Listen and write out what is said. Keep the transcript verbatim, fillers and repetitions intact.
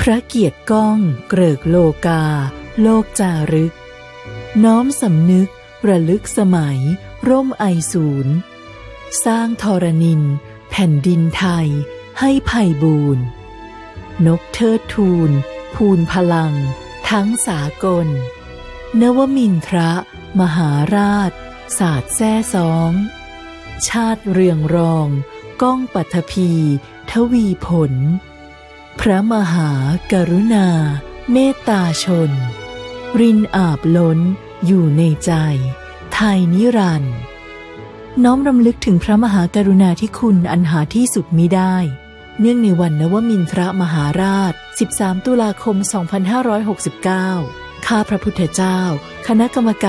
ระเกียรติก้องเกริกโลกาโลกจารึกน้อมสำนึกระลึกสมัยร่มไอสูรสร้างธรณินแผ่นดินไทยให้ไพบูรณ์นกเทิดทูลภูนพลังทั้งสากลนวมินทรมหาราชศาสตร์แท้สองชาติเรืองรองก้องปัทภีทวีผลพระมหากรุณาเมตตาชนรินอาบล้นอยู่ในใจไทยนิรันดร์น้อมรำลึกถึงพระมหากรุณาธิคุณอันหาที่สุดมิได้เนื่องในวันนวมินทรมหาราชสิบสามตุลาคมสองพันห้าร้อยหกสิบเก้าข้าพระพุทธเจ้าคณะกรรมการ